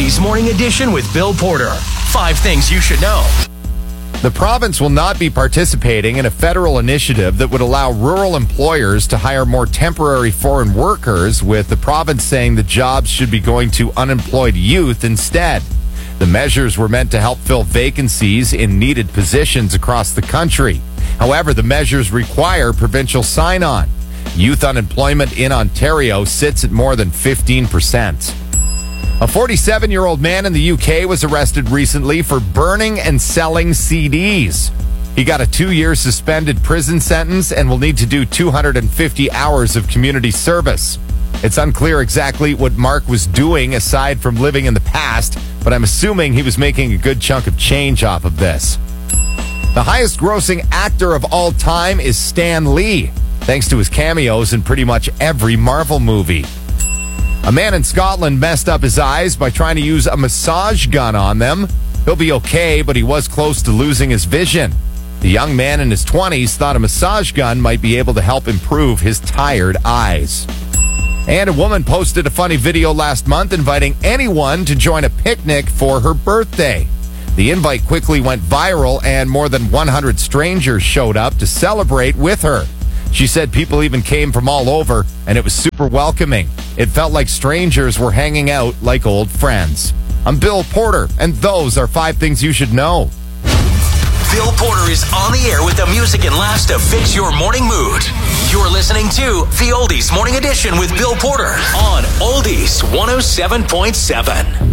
Oldies Morning Edition with Bill Porter. 5 things you should know. The province will not be participating in a federal initiative that would allow rural employers to hire more temporary foreign workers, with the province saying the jobs should be going to unemployed youth instead. The measures were meant to help fill vacancies in needed positions across the country. However, the measures require provincial sign-on. Youth unemployment in Ontario sits at more than 15%. A 47-year-old man in the UK was arrested recently for burning and selling CDs. He got a 2-year suspended prison sentence and will need to do 250 hours of community service. It's unclear exactly what Mark was doing aside from living in the past, but I'm assuming he was making a good chunk of change off of this. The highest grossing actor of all time is Stan Lee, thanks to his cameos in pretty much every Marvel movie. A man in Scotland messed up his eyes by trying to use a massage gun on them. He'll be okay, but he was close to losing his vision. The young man in his 20s thought a massage gun might be able to help improve his tired eyes. And a woman posted a funny video last month inviting anyone to join a picnic for her birthday. The invite quickly went viral, and more than 100 strangers showed up to celebrate with her. She said people even came from all over, and it was super welcoming. It felt like strangers were hanging out like old friends. I'm Bill Porter, and those are 5 things you should know. Bill Porter is on the air with the music and laughs to fix your morning mood. You're listening to the Oldies Morning Edition with Bill Porter on Oldies 107.7.